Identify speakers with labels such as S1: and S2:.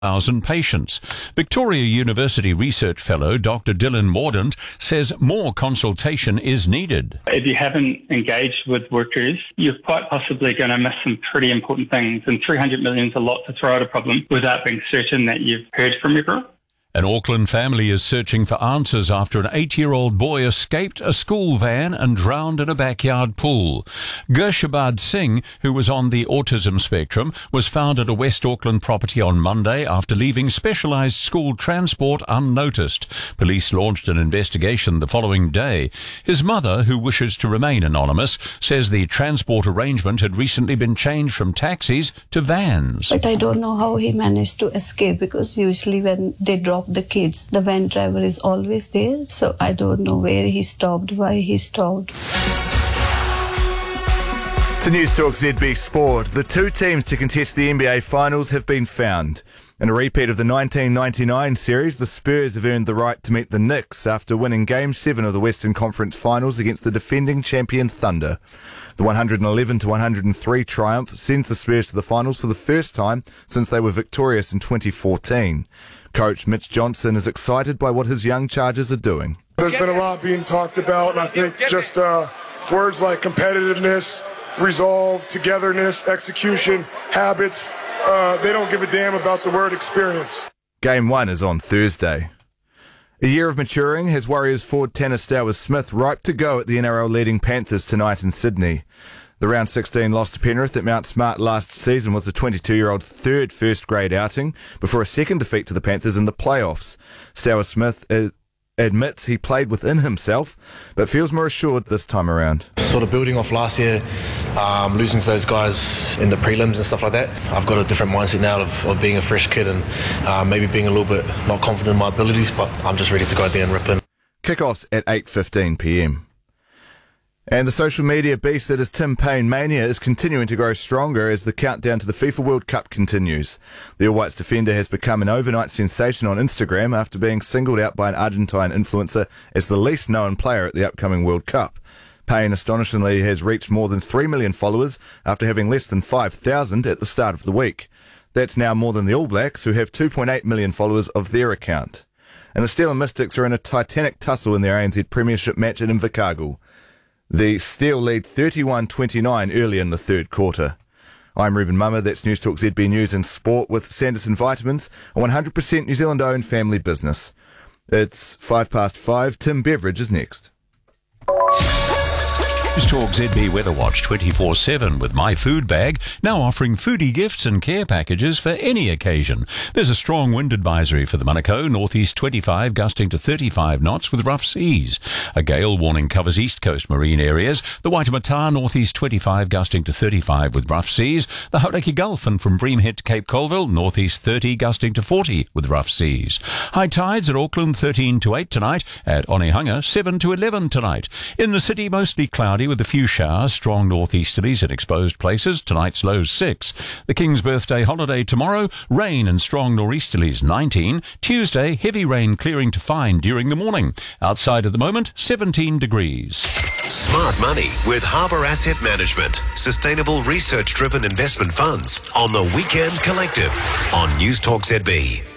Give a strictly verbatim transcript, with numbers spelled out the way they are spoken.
S1: thousand patients. Victoria University research fellow Doctor Dylan Mordaunt says more consultation is needed.
S2: If you haven't engaged with workers, you're quite possibly going to miss some pretty important things, and three hundred million is a lot to throw at a problem without being certain that you've heard from everyone.
S1: An Auckland family is searching for answers after an eight-year-old boy escaped a school van and drowned in a backyard pool. Gershabad Singh, who was on the autism spectrum, was found at a West Auckland property on Monday after leaving specialised school transport unnoticed. Police launched an investigation the following day. His mother, who wishes to remain anonymous, says the transport arrangement had recently been changed from taxis to vans.
S3: But I don't know how he managed to escape, because usually when they drop the kids, the van driver is always there. So I don't know where he stopped, why he stopped.
S4: To News Talk Z B Sport, the two teams to contest the N B A Finals have been found. In a repeat of the nineteen ninety-nine series, the Spurs have earned the right to meet the Knicks after winning Game seven of the Western Conference Finals against the defending champion Thunder. The one hundred eleven to one hundred three triumph sends the Spurs to the Finals for the first time since they were victorious in twenty fourteen. Coach Mitch Johnson is excited by what his young Chargers are doing.
S5: There's been a lot being talked about, and I think just uh, words like competitiveness, resolve, togetherness, execution, habits, uh, they don't give a damn about the word experience.
S4: Game one is on Thursday. A year of maturing has Warriors forward Tanner Stowers-Smith ripe to go at the N R L leading Panthers tonight in Sydney. The round sixteen loss to Penrith at Mount Smart last season was the twenty-two-year-old's third first-grade outing before a second defeat to the Panthers in the playoffs. Stowers-Smith uh, admits he played within himself, but feels more assured this time around.
S6: Sort of building off last year, um, losing to those guys in the prelims and stuff like that. I've got a different mindset now of, of being a fresh kid and uh, maybe being a little bit not confident in my abilities, but I'm just ready to go out there and rip in.
S4: Kickoffs at eight fifteen p m. And the social media beast that is Tim Payne mania is continuing to grow stronger as the countdown to the FIFA World Cup continues. The All Whites defender has become an overnight sensation on Instagram after being singled out by an Argentine influencer as the least known player at the upcoming World Cup. Payne astonishingly has reached more than three million followers after having less than five thousand at the start of the week. That's now more than the All Blacks, who have two point eight million followers of their account. And the Steel and Mystics are in a titanic tussle in their A N Z Premiership match at Invercargill. The Steel lead thirty-one twenty-nine early in the third quarter. I'm Ruben Mummer, that's News Talk Z B News and Sport with Sanderson Vitamins, a one hundred percent New Zealand-owned family business. It's five past five. Tim Beveridge is next.
S1: News Talk Z B Weather Watch twenty-four seven with My Food Bag, now offering foodie gifts and care packages for any occasion. There's a strong wind advisory for the Manukau, northeast twenty-five, gusting to thirty-five knots with rough seas. A gale warning covers east coast marine areas. The Waitemata, northeast twenty-five, gusting to thirty-five with rough seas. The Hauraki Gulf and from Breamhead to Cape Colville, northeast thirty, gusting to forty with rough seas. High tides at Auckland thirteen to eight tonight, at Onehunga seven to eleven tonight. In the city, mostly cloudy with a few showers, strong northeasterlies in exposed places. Tonight's low six. The King's birthday holiday tomorrow, rain and strong nor'easterlies nineteen. Tuesday, heavy rain clearing to fine during the morning. Outside at the moment, seventeen degrees.
S7: Smart money with Harbour Asset Management. Sustainable research-driven investment funds on the Weekend Collective on News Talk Z B.